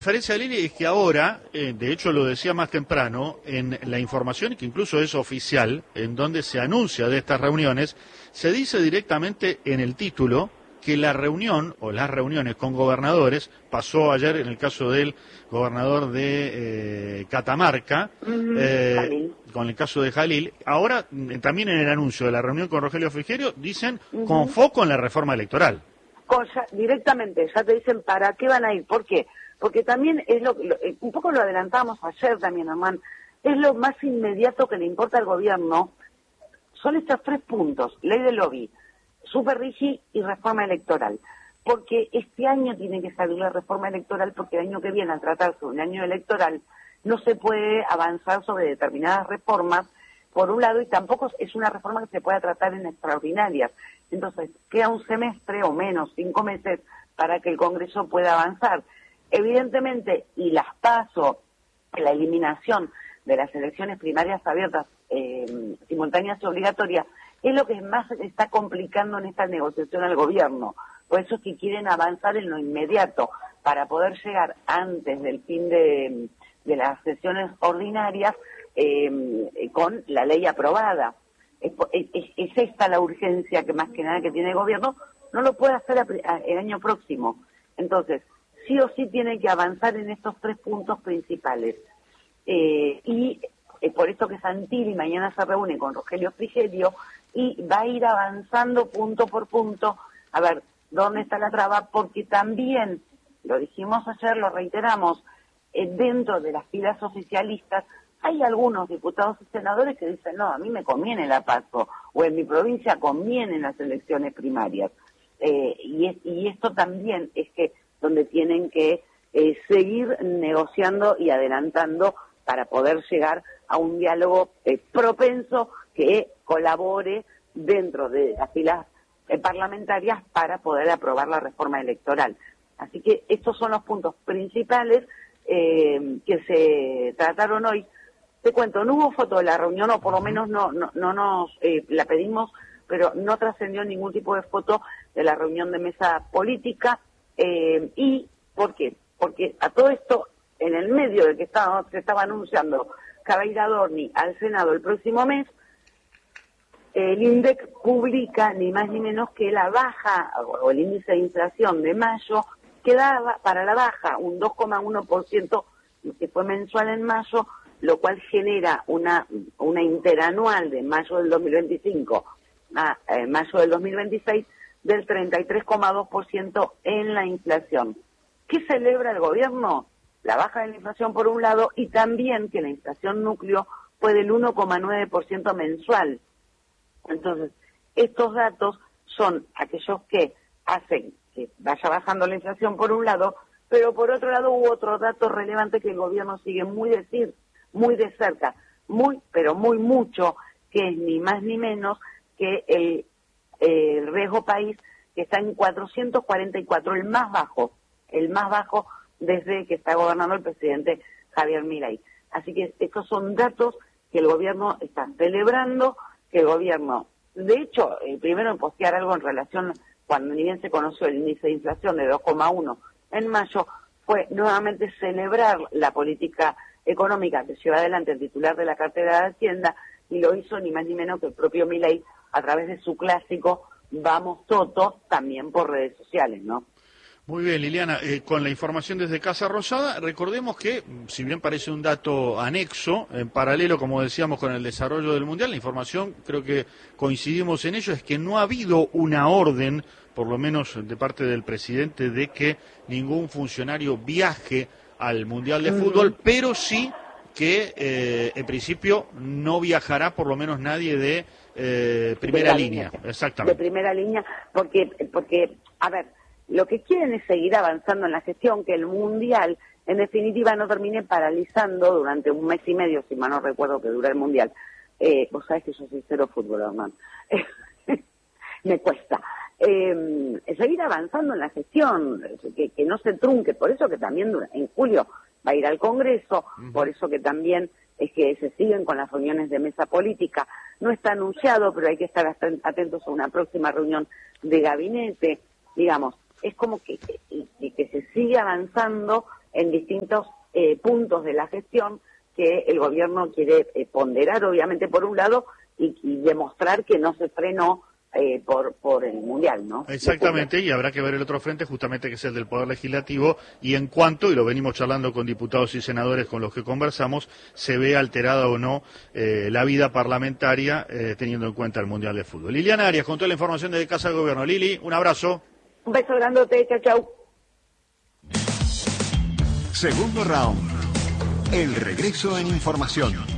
La diferencia, Lili, es que ahora, de hecho lo decía más temprano, en la información que incluso es oficial, en donde se anuncia de estas reuniones, se dice directamente en el título que la reunión o las reuniones con gobernadores, pasó ayer en el caso del gobernador de Catamarca, con el caso de Jalil, ahora también en el anuncio de la reunión con Rogelio Frigerio dicen con foco en la reforma electoral. Directamente, ya te dicen para qué van a ir, ¿por qué? Porque también es un poco lo adelantamos ayer también, Armán, es lo más inmediato que le importa al gobierno, son estos 3 puntos, ley del lobby, super rigi y reforma electoral, porque este año tiene que salir la reforma electoral, porque el año que viene, al tratarse de un año electoral, no se puede avanzar sobre determinadas reformas, por un lado, y tampoco es una reforma que se pueda tratar en extraordinarias. Entonces, queda un semestre o menos, 5 meses, para que el Congreso pueda avanzar. Evidentemente, y las PASO, la eliminación de las elecciones primarias abiertas, simultáneas y obligatorias, es lo que más está complicando en esta negociación al gobierno. Por eso es que quieren avanzar en lo inmediato, para poder llegar antes del fin de las sesiones ordinarias con la ley aprobada. Es esta la urgencia que más que nada que tiene el gobierno, no lo puede hacer el año próximo. Entonces, sí o sí tiene que avanzar en estos 3 puntos principales. Por eso que Santilli mañana se reúne con Rogelio Frigerio y va a ir avanzando punto por punto, a ver dónde está la traba, porque también, lo dijimos ayer, lo reiteramos, dentro de las filas oficialistas hay algunos diputados y senadores que dicen, no, a mí me conviene la PASO, o en mi provincia convienen las elecciones primarias. Y esto también es que donde tienen que seguir negociando y adelantando para poder llegar a un diálogo propenso que colabore dentro de las filas parlamentarias para poder aprobar la reforma electoral. Así que estos son los puntos principales que se trataron hoy. Te cuento, no hubo foto de la reunión, o por lo menos no nos la pedimos, pero no trascendió ningún tipo de foto de la reunión de mesa política. ¿Y por qué? Porque a todo esto, en el medio de que se estaba anunciando que va a ir Adorni al Senado el próximo mes, el INDEC publica ni más ni menos que la baja, o el índice de inflación de mayo, quedaba para la baja un 2,1%, que fue mensual en mayo, lo cual genera una interanual de mayo del 2025 a mayo del 2026 del 33,2% en la inflación. ¿Qué celebra el gobierno? La baja de la inflación por un lado, y también que la inflación núcleo fue del 1,9% mensual. Entonces, estos datos son aquellos que hacen que vaya bajando la inflación por un lado, pero por otro lado hubo otro dato relevante que el gobierno sigue muy de cerca, pero muy mucho, que es ni más ni menos que el riesgo país, que está en 444, el más bajo desde que está gobernando el presidente Javier Milei. Así que estos son datos que el gobierno está celebrando, que el gobierno, de hecho, primero en postear algo en relación, cuando ni bien se conoció el índice de inflación de 2,1 en mayo, fue nuevamente celebrar la política económica que lleva adelante el titular de la cartera de Hacienda, y lo hizo ni más ni menos que el propio Milei a través de su clásico Vamos Toto, también por redes sociales, ¿no? Muy bien, Liliana, con la información desde Casa Rosada, recordemos que, si bien parece un dato anexo, en paralelo, como decíamos, con el desarrollo del Mundial, la información, creo que coincidimos en ello, es que no ha habido una orden, por lo menos de parte del presidente, de que ningún funcionario viaje al Mundial de Fútbol, pero sí que, en principio, no viajará por lo menos nadie de primera línea. Exactamente. De primera línea, porque, a ver, lo que quieren es seguir avanzando en la gestión, que el Mundial, en definitiva, no termine paralizando durante un mes y medio, si mal no recuerdo que dura el Mundial. Vos sabés que yo soy cero fútbol, hermano. Me cuesta. Seguir avanzando en la gestión, que no se trunque. Por eso que también en julio va a ir al Congreso, por eso que también es que se siguen con las reuniones de mesa política. No está anunciado, pero hay que estar atentos a una próxima reunión de gabinete, digamos. Es como que se sigue avanzando en distintos puntos de la gestión que el gobierno quiere ponderar, obviamente, por un lado, y demostrar que no se frenó por el Mundial, ¿no? Exactamente, y habrá que ver el otro frente, justamente que es el del Poder Legislativo, y en cuanto, y lo venimos charlando con diputados y senadores con los que conversamos, se ve alterada o no la vida parlamentaria teniendo en cuenta el Mundial de Fútbol. Liliana Arias, con toda la información desde Casa de Gobierno. Lili, un abrazo. Un beso grandote, chau, chau. Segundo round. El regreso en información.